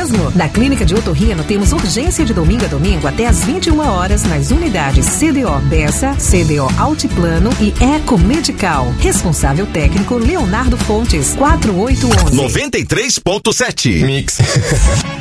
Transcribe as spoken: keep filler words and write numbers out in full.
mesmo? Na Clínica de Otorrino temos urgência de domingo a domingo até às vinte e uma horas nas unidades C D O Bessa, C D O Altiplano e Eco Medical. Responsável técnico Leonardo Fontes, quatro oito um um. noventa e três ponto sete. Mix.